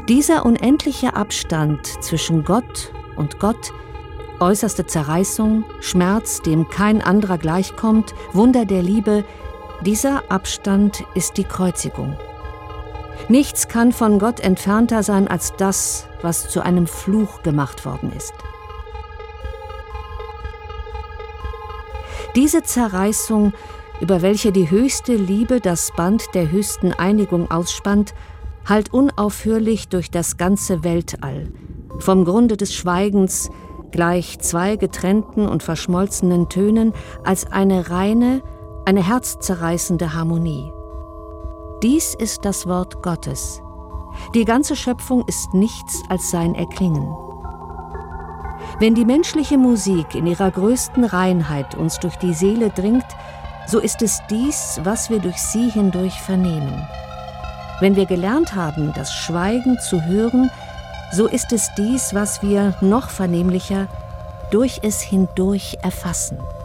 Dieser unendliche Abstand zwischen Gott und Gott, äußerste Zerreißung, Schmerz, dem kein anderer gleichkommt, Wunder der Liebe, dieser Abstand ist die Kreuzigung. Nichts kann von Gott entfernter sein als das, was zu einem Fluch gemacht worden ist. Diese Zerreißung, über welche die höchste Liebe das Band der höchsten Einigung ausspannt, hallt unaufhörlich durch das ganze Weltall, vom Grunde des Schweigens, gleich zwei getrennten und verschmolzenen Tönen, als eine reine, eine herzzerreißende Harmonie. Dies ist das Wort Gottes. Die ganze Schöpfung ist nichts als sein Erklingen. Wenn die menschliche Musik in ihrer größten Reinheit uns durch die Seele dringt, so ist es dies, was wir durch sie hindurch vernehmen. Wenn wir gelernt haben, das Schweigen zu hören, so ist es dies, was wir noch vernehmlicher durch es hindurch erfassen.